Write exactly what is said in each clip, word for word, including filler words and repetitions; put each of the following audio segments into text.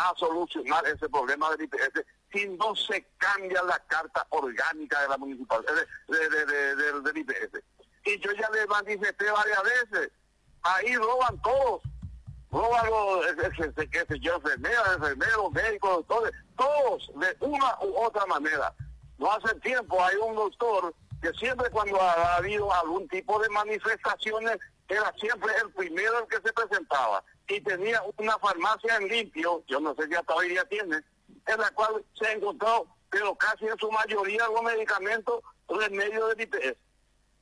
a solucionar ese problema del I P S si no se cambia la carta orgánica de la municipal, de, de, de, de, del I P S. Y yo ya le manifesté varias veces, ahí roban todos, roban los, qué sé yo, enfermeras, enfermeros, médicos, doctores, todos de una u otra manera. No hace tiempo hay un doctor que siempre cuando ha habido algún tipo de manifestaciones, era siempre el primero el que se presentaba, y tenía una farmacia en limpio, yo no sé si hasta hoy día tiene, en la cual se ha encontrado, pero casi en su mayoría, los medicamentos remedios del I P S.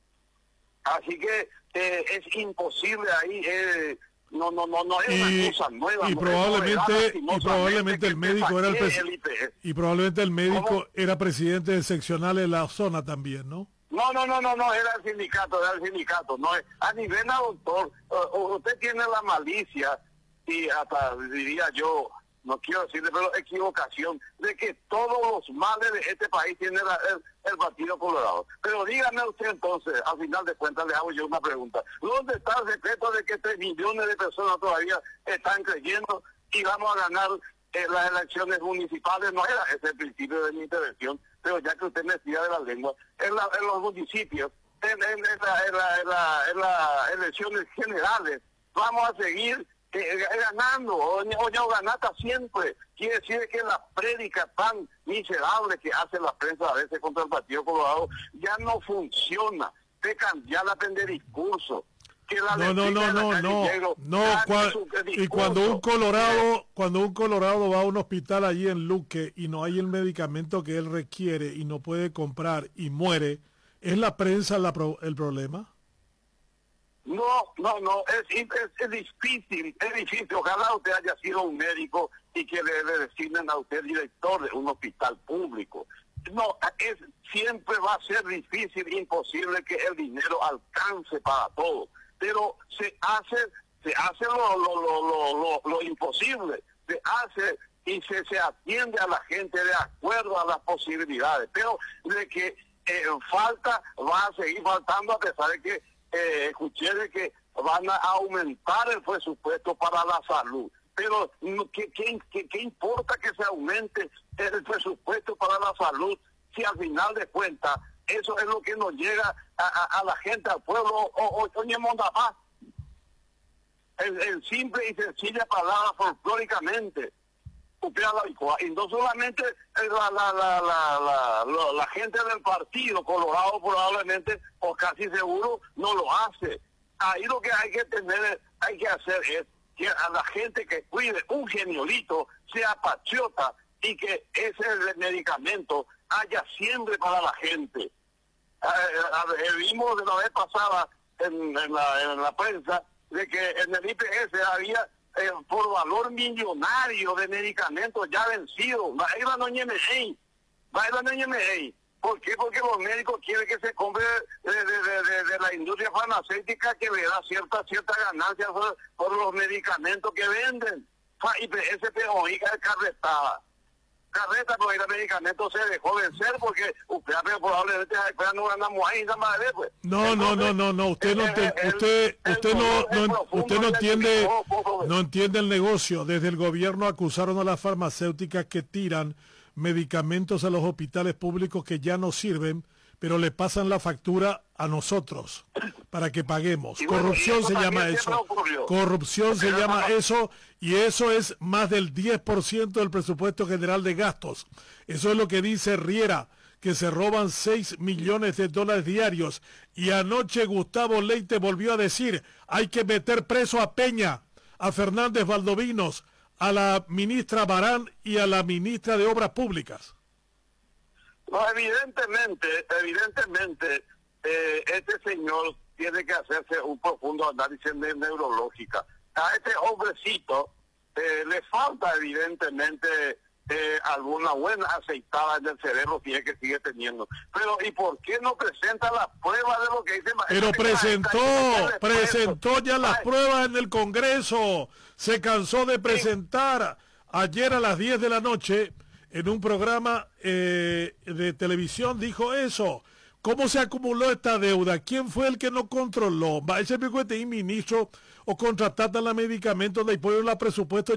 Así que eh, es imposible ahí, eh, no no no no es y, una cosa nueva. Y no probablemente, y probablemente el médico era el, el y probablemente el médico ¿Cómo? era presidente de seccional en la zona también, ¿no? No, no, no, no, no, era el sindicato, era el sindicato, no, a nivel doctor, uh, usted tiene la malicia y hasta diría yo, no quiero decirle, pero equivocación, de que todos los males de este país tiene la, el, el Partido Colorado. Pero dígame usted entonces, al final de cuentas le hago yo una pregunta, ¿dónde está el secreto de que tres millones de personas todavía están creyendo y vamos a ganar eh, las elecciones municipales? No era ese el principio de mi intervención, pero ya que usted me decía de la lengua, en, la, en los municipios, en, en, en, la, en, la, en, la, en las elecciones generales, vamos a seguir eh, ganando, o, o ya ganata siempre. Quiere decir que las prédicas tan miserables que hace la prensa a veces contra el Partido Colorado ya no funciona. Te cambiar la de discurso. Que la no, no, no, no, no, no, cua y cuando un colorado, cuando un colorado va a un hospital allí en Luque y no hay el medicamento que él requiere y no puede comprar y muere, ¿es la prensa la pro el problema? No, no, no, es, es, es difícil, es difícil. Ojalá usted haya sido un médico y que le, le designen a usted director de un hospital público. No, es, siempre va a ser difícil, imposible que el dinero alcance para todo. Pero se hace se hace lo, lo, lo, lo, lo, lo imposible, se hace y se, se atiende a la gente de acuerdo a las posibilidades, pero de que eh, falta, va a seguir faltando, a pesar de que eh, escuché de que van a aumentar el presupuesto para la salud. Pero ¿qué, qué, qué, qué importa que se aumente el presupuesto para la salud si al final de cuentas eso es lo que nos llega a, a, a la gente, al pueblo, o, o, oye, Mondapá? En, en simple y sencilla palabra, folclóricamente. Y no solamente la, la, la, la, la, la, la gente del Partido Colorado probablemente, o casi seguro, no lo hace. Ahí lo que hay que tener, hay que hacer es que a la gente que cuide un geniolito sea patriota y que ese medicamento haya siempre para la gente. Eh, vimos de la vez pasada en, en, la, en la prensa de que en el I P S había eh, por valor millonario de medicamentos ya vencidos. ¿Por qué? Porque los médicos quieren que se compre de, de, de, de, de la industria farmacéutica, que le da cierta cierta ganancia por, por los medicamentos que venden. I P S peorica es carretada. Carreta, porque el medicamento se dejó vencer porque usted probablemente no ganamos ahí nada más de pues. No, no, no, no, no, usted no usted usted usted no, no usted no entiende no entiende el negocio. Desde el gobierno acusaron a las farmacéuticas que tiran medicamentos a los hospitales públicos que ya no sirven, pero le pasan la factura a nosotros para que paguemos. Corrupción se llama eso. Corrupción se llama eso, y eso es más del diez por ciento del presupuesto general de gastos. Eso es lo que dice Riera, que se roban seis millones de dólares diarios. Y anoche Gustavo Leite volvió a decir, hay que meter preso a Peña, a Fernández Valdovinos, a la ministra Barán y a la ministra de Obras Públicas. No, evidentemente, evidentemente, eh, este señor tiene que hacerse un profundo análisis de neurológica. A este hombrecito eh, le falta evidentemente eh, alguna buena aceitada en el cerebro, que es que sigue teniendo. Pero ¿y por qué no presenta las pruebas de lo que dice? Pero presentó, presentó ya las pruebas en el Congreso. Se cansó de presentar. Ayer a las diez de la noche, en un programa eh, de televisión, dijo eso. ¿Cómo se acumuló esta deuda? ¿Quién fue el que no controló? Va ese pico de ministro o contratar la medicamentos de apoyo a la presupuesto